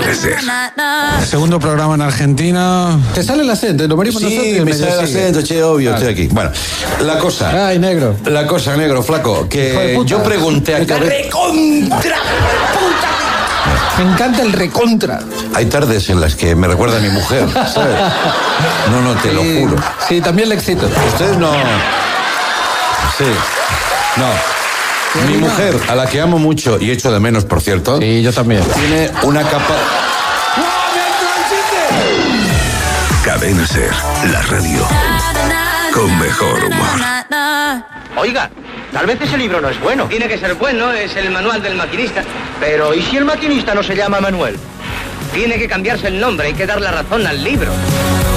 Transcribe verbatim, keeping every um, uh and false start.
Cadena Ser. Segundo programa en Argentina. ¿Te sale el acento? Lo morimos Sí, nosotros. me sale el acento, che, obvio, Vale. estoy aquí. Bueno, la cosa. Ay, negro. La cosa, negro, flaco, Hijo de que puta. yo pregunté a cada vez. ¡Recontra! Me encanta el recontra. Hay tardes en las que me recuerda a mi mujer, ¿sabes? No, no, te lo Sí, juro. Sí, también le excito. Ustedes no. Sí. No. Mi mujer, a la que amo mucho y echo de menos, por cierto, Sí, yo también. tiene una capa. Cadena Ser, la radio con mejor humor. Oiga, tal vez ese libro no es bueno. Tiene que ser bueno, es el manual del maquinista. Pero, ¿y si el maquinista no se llama Manuel? Tiene que cambiarse el nombre, hay que dar la razón al libro.